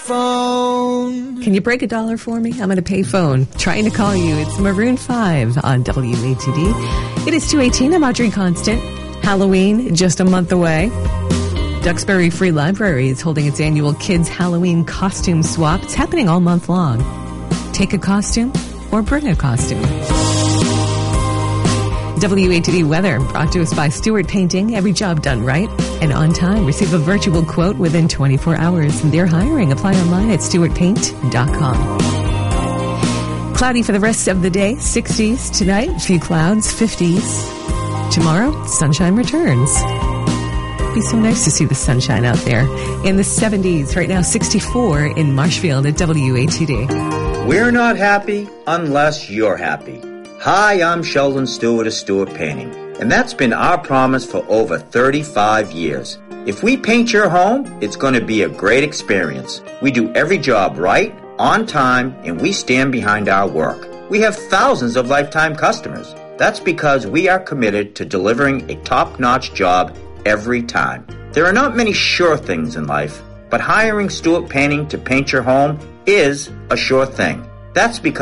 phone. Can you break $1 for me? I'm going to pay phone. Trying to call you. It's Maroon 5 on WATD. It is 2:18. I'm Audrey Constant. Halloween, just a month away. Duxbury Free Library is holding its annual Kids Halloween Costume Swap. It's happening all month long. Take a costume or bring a costume. WATD weather brought to us by Stewart Painting. Every job done right and on time. Receive a virtual quote within 24 hours. They're hiring. Apply online at stewartpaint.com. Cloudy for the rest of the day. 60s tonight. A few clouds. 50s. Tomorrow, sunshine returns. It'd be so nice to see the sunshine out there. In the 70s. Right now, 64 in Marshfield at WATD. We're not happy unless you're happy. Hi, I'm Sheldon Stewart of Stewart Painting, and that's been our promise for over 35 years. If we paint your home, it's going to be a great experience. We do every job right, on time, and we stand behind our work. We have thousands of lifetime customers. That's because we are committed to delivering a top-notch job every time. There are not many sure things in life, but hiring Stewart Painting to paint your home is a sure thing. That's because